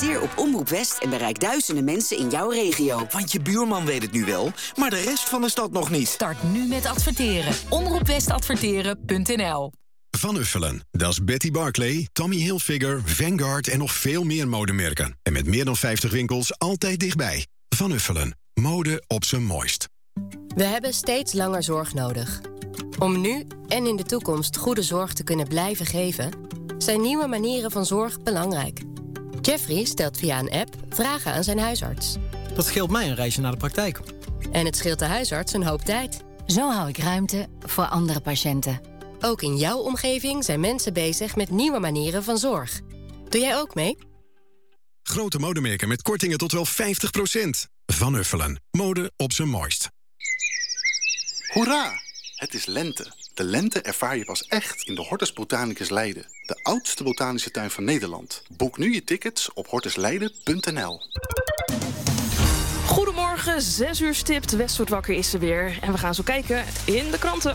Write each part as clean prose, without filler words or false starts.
Adverteer op Omroep West en bereik duizenden mensen in jouw regio. Want je buurman weet het nu wel, maar de rest van de stad nog niet. Start nu met adverteren. omroepwestadverteren.nl. Van Uffelen, dat is Betty Barclay, Tommy Hilfiger, Vanguard en nog veel meer modemerken. En met meer dan 50 winkels altijd dichtbij. Van Uffelen, mode op zijn mooist. We hebben steeds langer zorg nodig. Om nu en in de toekomst goede zorg te kunnen blijven geven, zijn nieuwe manieren van zorg belangrijk. Jeffrey stelt via een app vragen aan zijn huisarts. Dat scheelt mij een reisje naar de praktijk. En het scheelt de huisarts een hoop tijd. Zo hou ik ruimte voor andere patiënten. Ook in jouw omgeving zijn mensen bezig met nieuwe manieren van zorg. Doe jij ook mee? Grote modemerken met kortingen tot wel 50%. Van Uffelen, mode op zijn mooist. Hoera! Het is lente. De lente ervaar je pas echt in de Hortus Botanicus Leiden. De oudste botanische tuin van Nederland. Boek nu je tickets op hortusleiden.nl. Goedemorgen, 6 uur stipt. Westwoord Wakker is er weer. En we gaan zo kijken in de kranten.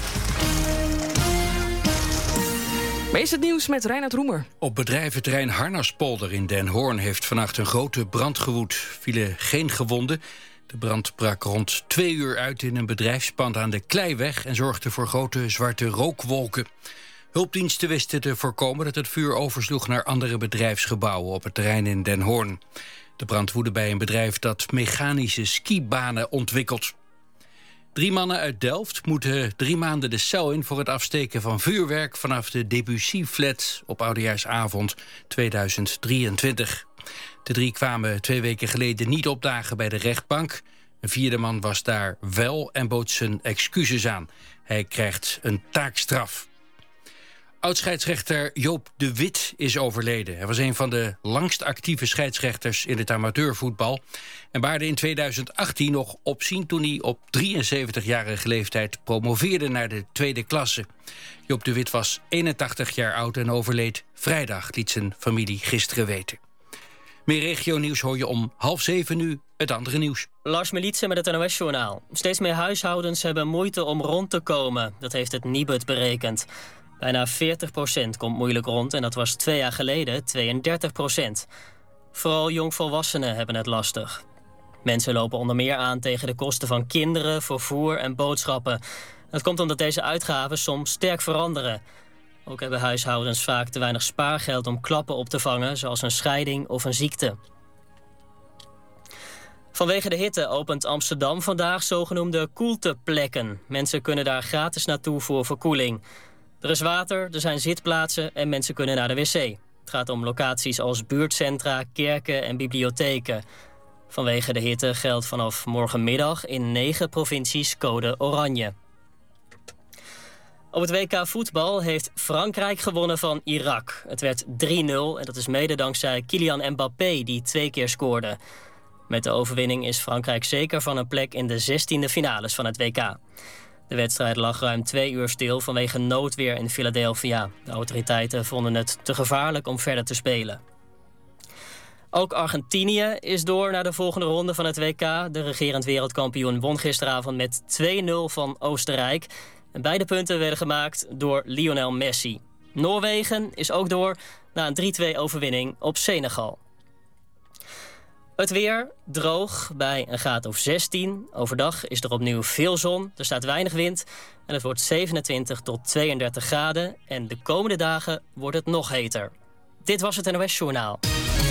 Maar is het nieuws met Reinhard Roemer. Op bedrijventerrein Harnaspolder in Den Hoorn heeft vannacht een grote brand gewoed. Vielen geen gewonden. De brand brak rond 2 uur uit in een bedrijfspand aan de Kleiweg en zorgde voor grote zwarte rookwolken. Hulpdiensten wisten te voorkomen dat het vuur oversloeg naar andere bedrijfsgebouwen op het terrein in Den Hoorn. De brand woedde bij een bedrijf dat mechanische skibanen ontwikkelt. 3 mannen uit Delft moeten 3 maanden de cel in voor het afsteken van vuurwerk vanaf de Debussy-flat op Oudejaarsavond 2023. De 3 kwamen 2 weken geleden niet opdagen bij de rechtbank. Een 4e man was daar wel en bood zijn excuses aan. Hij krijgt een taakstraf. Oud-scheidsrechter Joop de Wit is overleden. Hij was een van de langst actieve scheidsrechters in het amateurvoetbal en baarde in 2018 nog opzien toen hij op 73-jarige leeftijd promoveerde naar de 2e klasse. Joop de Wit was 81 jaar oud en overleed vrijdag, liet zijn familie gisteren weten. Meer regionieuws hoor je om 6:30 nu, het andere nieuws. Lars Militsen met het NOS-journaal. Steeds meer huishoudens hebben moeite om rond te komen. Dat heeft het Nibud berekend. Bijna 40% komt moeilijk rond en dat was 2 jaar geleden 32%. Vooral jongvolwassenen hebben het lastig. Mensen lopen onder meer aan tegen de kosten van kinderen, vervoer en boodschappen. Dat komt omdat deze uitgaven soms sterk veranderen. Ook hebben huishoudens vaak te weinig spaargeld om klappen op te vangen, zoals een scheiding of een ziekte. Vanwege de hitte opent Amsterdam vandaag zogenoemde koelteplekken. Mensen kunnen daar gratis naartoe voor verkoeling. Er is water, er zijn zitplaatsen en mensen kunnen naar de wc. Het gaat om locaties als buurtcentra, kerken en bibliotheken. Vanwege de hitte geldt vanaf morgenmiddag in 9 provincies code oranje. Op het WK voetbal heeft Frankrijk gewonnen van Irak. Het werd 3-0 en dat is mede dankzij Kylian Mbappé die 2 keer scoorde. Met de overwinning is Frankrijk zeker van een plek in de 16e finales van het WK. De wedstrijd lag ruim 2 uur stil vanwege noodweer in Philadelphia. De autoriteiten vonden het te gevaarlijk om verder te spelen. Ook Argentinië is door naar de volgende ronde van het WK. De regerend wereldkampioen won gisteravond met 2-0 van Oostenrijk. En beide punten werden gemaakt door Lionel Messi. Noorwegen is ook door na een 3-2 overwinning op Senegal. Het weer droog bij een graad of 16. Overdag is er opnieuw veel zon, er staat weinig wind en het wordt 27 tot 32 graden. En de komende dagen wordt het nog heter. Dit was het NOS Journaal.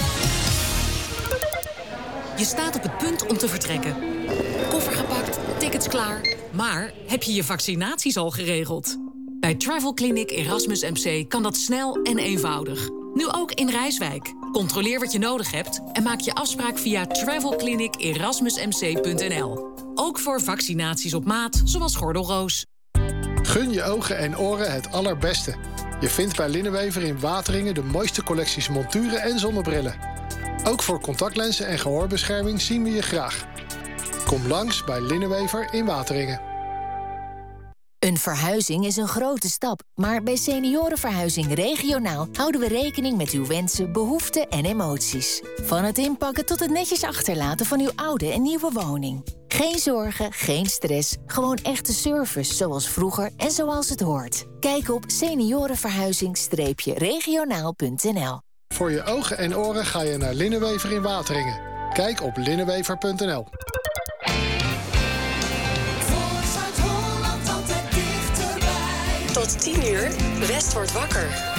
Je staat op het punt om te vertrekken. Koffer gepakt, tickets klaar. Maar heb je je vaccinaties al geregeld? Bij Travel Clinic Erasmus MC kan dat snel en eenvoudig. Nu ook in Rijswijk. Controleer wat je nodig hebt en maak je afspraak via travelclinicerasmusmc.nl. Ook voor vaccinaties op maat, zoals gordelroos. Gun je ogen en oren het allerbeste. Je vindt bij Linnenwever in Wateringen de mooiste collecties monturen en zonnebrillen. Ook voor contactlenzen en gehoorbescherming zien we je graag. Kom langs bij Linnenwever in Wateringen. Een verhuizing is een grote stap, maar bij Seniorenverhuizing Regionaal houden we rekening met uw wensen, behoeften en emoties. Van het inpakken tot het netjes achterlaten van uw oude en nieuwe woning. Geen zorgen, geen stress, gewoon echte service zoals vroeger en zoals het hoort. Kijk op seniorenverhuizing-regionaal.nl. Voor je ogen en oren ga je naar Linnenwever in Wateringen. Kijk op linnenwever.nl. Tot 10 uur, West wordt wakker.